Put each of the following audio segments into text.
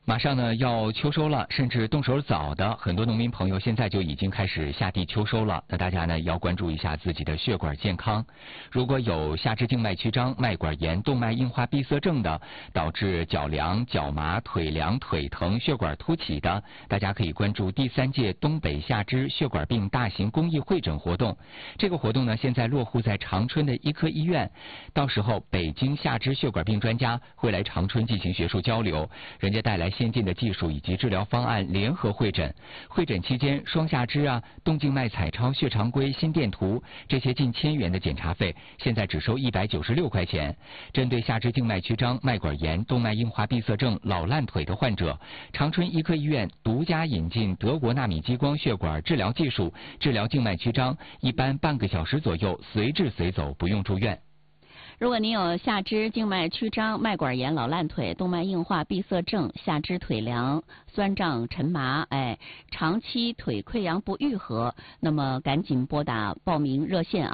马上呢要秋收了，甚至动手早的很多农民朋友现在就已经开始下地秋收了。那大家呢要关注一下自己的血管健康。如果有下肢静脉曲张、脉管炎、动脉硬化闭塞症的，导致脚凉、脚麻、腿凉、腿疼、血管凸起的，大家可以关注第3届东北下肢血管病大型公益会诊活动。这个活动呢现在落户在长春的医科医院，到时候北京下肢血管病专家会来长春进行学术交流，人家带来先进的技术以及治疗方案联合会诊。会诊期间，双下肢动静脉彩超、血常规、心电图这些近1000元的检查费，现在只收196块钱。针对下肢静脉曲张、脉管炎、动脉硬化闭塞症、老烂腿的患者，长春医科医院独家引进德国纳米激光血管治疗技术，治疗静脉曲张，一般半个小时左右，随治随走，不用住院。 如果您有下肢静脉曲张、脉管炎、老烂腿、动脉硬化闭塞症、下肢腿凉、酸胀、沉麻，长期腿溃疡不愈合，那么赶紧拨打报名热线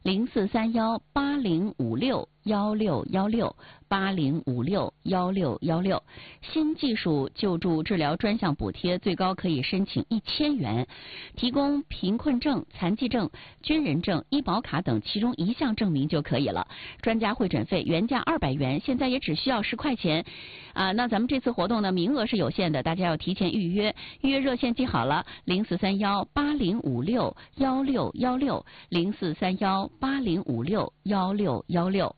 04318056168056805616。新技术救助治疗专项补贴最高可以申请1000元，提供贫困证、残疾证、军人证、医保卡等其中一项证明就可以了。专家会诊费原价200元，现在也只需要10块钱。那咱们这次活动呢，名额是有限的，大家要提前预约。预约热线记好了，0431805616，0431805616。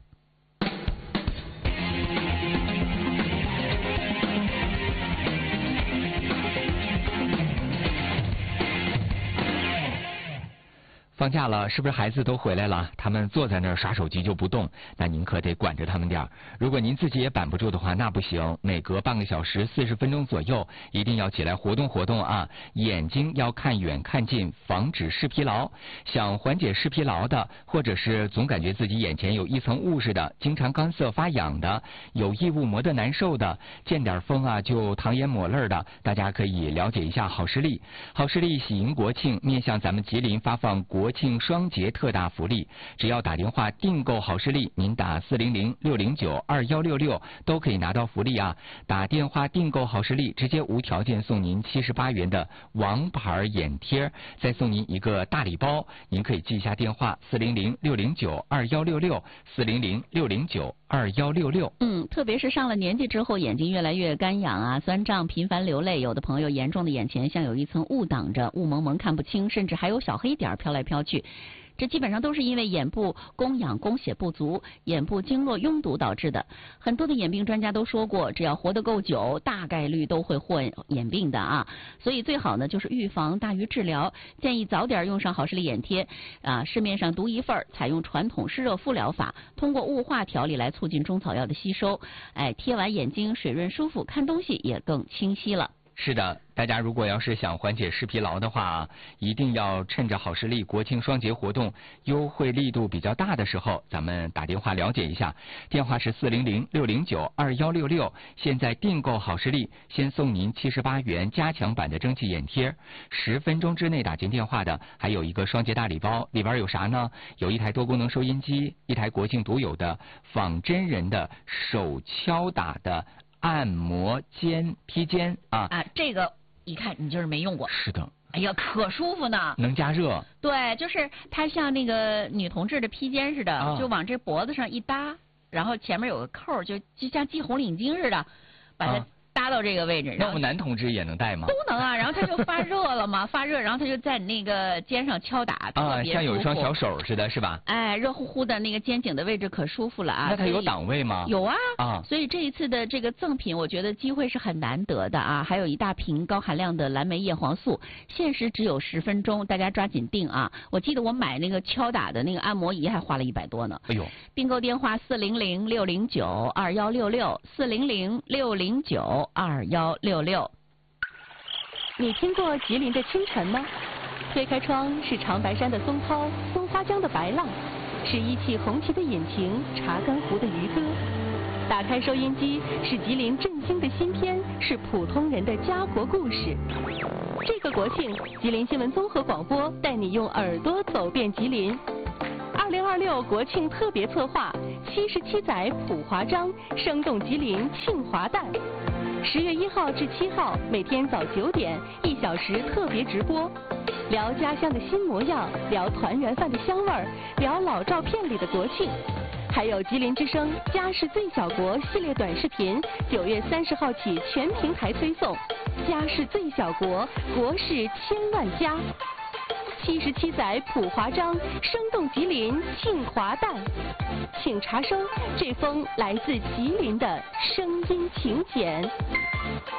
放假了，是不是孩子都回来了？他们坐在那儿刷手机就不动，那您可得管着他们点儿。如果您自己也板不住的话，那不行，每隔半个小时40分钟左右，一定要起来活动活动啊！眼睛要看远看近，防止视疲劳。想缓解视疲劳的，或者是总感觉自己眼前有一层雾似的，经常干涩发痒的，有异物磨得难受的，见点风就淌眼抹泪的，大家可以了解一下好视力。好视力喜迎国庆，面向咱们吉林发放国庆双节特大福利，只要打电话订购好视力，您打400-609-2166都可以拿到福利啊！打电话订购好视力，直接无条件送您78元的王牌眼贴，再送您一个大礼包。您可以记一下电话400-609-2166，400-609-2166。 特别是上了年纪之后，眼睛越来越干痒酸胀，频繁流泪，有的朋友严重的眼前像有一层雾挡着，雾蒙蒙看不清，甚至还有小黑点飘来飘去。这基本上都是因为眼部供氧供血不足、眼部经络拥堵导致的。很多的眼病专家都说过，只要活得够久，大概率都会患眼病的所以最好呢就是预防大于治疗，建议早点用上好视力眼贴市面上独一份，采用传统湿热敷疗法，通过雾化调理来促进中草药的吸收。贴完眼睛水润舒服，看东西也更清晰了。 是的，大家如果要是想缓解视疲劳的话，一定要趁着好视力国庆双节活动优惠力度比较大的时候，咱们打电话了解一下。电话是400-609-2166，现在订购好视力，先送您78元加强版的蒸汽眼贴，10分钟之内打进电话的，还有一个双节大礼包，里边有啥呢？有一台多功能收音机，一台国庆独有的仿真人的手敲打的按摩披肩这个一看你就是没用过。 是的。 哎呀，可舒服呢！ 能加热。对， 就是它像那个女同志的披肩似的，就往这脖子上一搭，然后前面有个扣，就像系红领巾似的，把它搭到这个位置。 那我们男同志也能戴吗？ 都能然后它就发热了嘛，发热，然后它就在你那个肩上敲打，特别舒服， 像有一双小手似的，是吧？ 热乎乎的那个肩颈的位置可舒服了那它有档位吗？ 有所以这一次的这个赠品，我觉得机会是很难得的还有一大瓶高含量的蓝莓叶黄素，限时只有10分钟，大家抓紧订我记得我买那个敲打的那个按摩仪还花了100多呢。 哎呦！ 订购电话400-609-2166，400-609-2166。你听过吉林的清晨吗？推开窗是长白山的松涛，松花江的白浪，是一汽红旗的引擎，查干湖的渔歌。打开收音机是吉林振兴的新篇，是普通人的家国故事。这个国庆，吉林新闻综合广播带你用耳朵走遍吉林。2026国庆特别策划， 77载普华章，生动吉林庆华诞。10月1号至7号，每天早9点，1小时特别直播，聊家乡的新模样，聊团圆饭的香味儿，聊老照片里的国庆。还有吉林之声《家是最小国》系列短视频，9月30号起全平台推送。家是最小国，国是千万家。77载普华章，生动吉林庆华诞。请查收这封来自吉林的声音请柬。